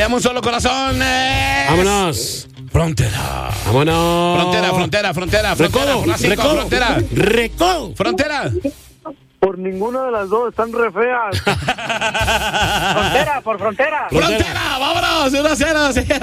Llama un solo corazón. Vámonos. Frontera. Vámonos. Frontera. Recodo. Por la 5, Recodo. Frontera. Recodo. Frontera. Por ninguna de las dos, están re feas. Frontera, por frontera. Frontera, vámonos, 1-0.